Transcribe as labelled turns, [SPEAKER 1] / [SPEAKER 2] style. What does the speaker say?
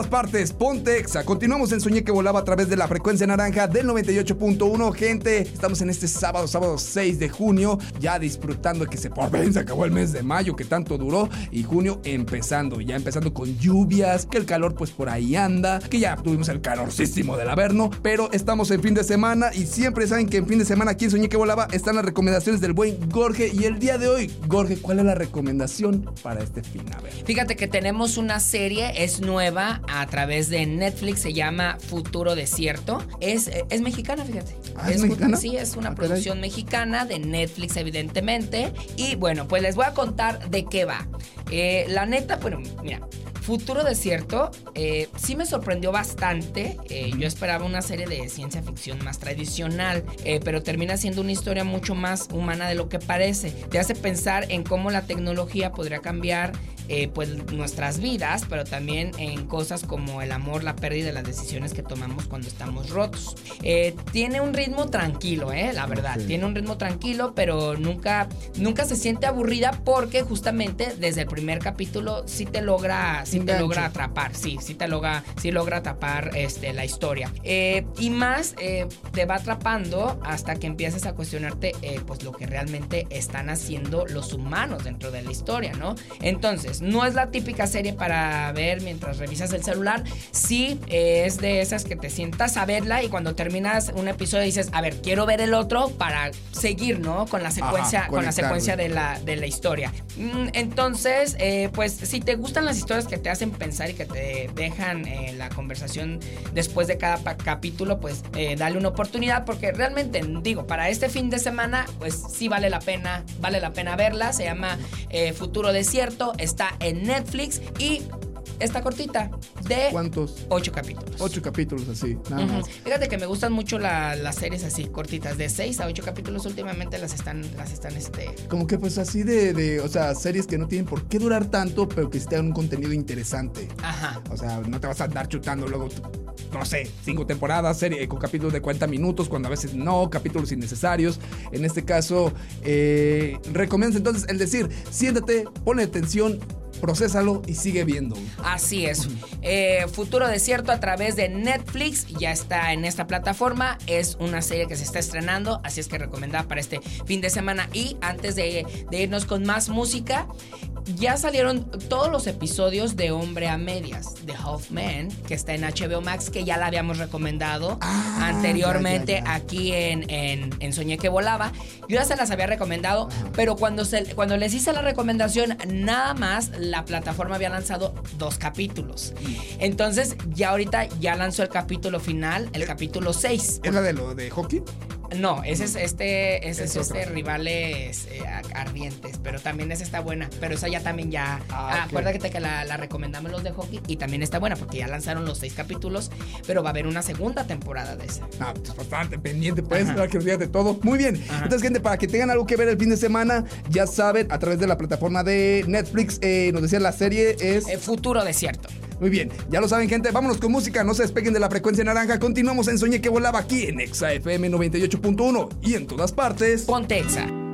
[SPEAKER 1] todas partes, ponte Exa. Continuamos en Soñé que Volaba a través de la frecuencia naranja del 98.1. Gente, estamos en este sábado 6 de junio, ya disfrutando que por fin se acabó el mes de mayo que tanto duró, y junio empezando con lluvias, que el calor pues por ahí anda, que ya tuvimos el calorcísimo del Averno, pero estamos en fin de semana y siempre saben que en fin de semana aquí en Soñé que Volaba están las recomendaciones del buen Jorge. Y el día de hoy, Jorge, ¿cuál es la recomendación para este fin? A ver.
[SPEAKER 2] Fíjate que tenemos una serie, es nueva a través de Netflix, se llama Futuro Desierto. Es mexicana, fíjate.
[SPEAKER 1] ¿Es mexicana?
[SPEAKER 2] Sí, es una producción mexicana de Netflix, evidentemente. Y bueno, pues les voy a contar de qué va. La neta, bueno, mira, Futuro Desierto sí me sorprendió bastante. Yo esperaba una serie de ciencia ficción más tradicional, pero termina siendo una historia mucho más humana de lo que parece. Te hace pensar en cómo la tecnología podría cambiar pues nuestras vidas, pero también en cosas como el amor, la pérdida de las decisiones que tomamos cuando estamos rotos. Tiene un ritmo tranquilo, la verdad. Okay. Tiene un ritmo tranquilo, pero nunca se siente aburrida, porque justamente desde el primer capítulo sí te logra atrapar. Sí logra atrapar la historia. Y más te va atrapando hasta que empiezas a cuestionarte pues lo que realmente están haciendo los humanos dentro de la historia, ¿no? Entonces, no es la típica serie para ver mientras revisas el celular. Sí, es de esas que te sientas a verla y cuando terminas un episodio dices, a ver, quiero ver el otro para seguir, ¿no? Con la secuencia, de la historia. Entonces, pues si te gustan las historias que te hacen pensar y que te dejan la conversación después de cada capítulo, pues dale una oportunidad, porque realmente, digo, para este fin de semana, pues sí vale la pena verla. Se llama Futuro Desierto, está en Netflix y está cortita. ¿De
[SPEAKER 1] cuántos?
[SPEAKER 2] 8 capítulos.
[SPEAKER 1] 8 capítulos así, nada más.
[SPEAKER 2] Fíjate que me gustan mucho las series así, cortitas, de 6 a 8 capítulos. Últimamente las están
[SPEAKER 1] como que pues así o sea, series que no tienen por qué durar tanto, pero que sí tengan un contenido interesante.
[SPEAKER 2] Ajá.
[SPEAKER 1] O sea, no te vas a andar chutando luego, no sé, 5 temporadas, serie con capítulos de 40 minutos, cuando a veces no, capítulos innecesarios. En este caso, recomiendas entonces el decir, siéntate, ponle atención, procésalo y sigue viendo.
[SPEAKER 2] Así es. Futuro Desierto a través de Netflix, ya está en esta plataforma. Es una serie que se está estrenando, así es que recomendada para este fin de semana. Y antes de irnos con más música, ya salieron todos los episodios de Hombre a Medias, de Half Man, que está en HBO Max, que ya la habíamos recomendado anteriormente ya. Aquí en Soñé que Volaba. Yo ya se las había recomendado, pero cuando les hice la recomendación, nada más la plataforma había lanzado 2 capítulos. Entonces, ya ahorita ya lanzó el capítulo final, el capítulo 6.
[SPEAKER 1] ¿Es la de lo de hockey?
[SPEAKER 2] No, ese es Rivales Ardientes, pero también esa está buena, pero esa ya también ya. Okay. Acuérdate que la recomendamos los de hockey y también está buena porque ya lanzaron los 6 capítulos, pero va a haber una segunda temporada de esa.
[SPEAKER 1] Pues bastante pendiente, pues, para que nos digas de todo. Muy bien. Entonces, gente, para que tengan algo que ver el fin de semana, ya saben, a través de la plataforma de Netflix, nos decían la serie es
[SPEAKER 2] Futuro Desierto.
[SPEAKER 1] Muy bien, ya lo saben, gente, vámonos con música, no se despeguen de la frecuencia naranja. Continuamos en Soñé que Volaba aquí en Exa FM 98.1 y en todas partes.
[SPEAKER 2] Ponte Exa.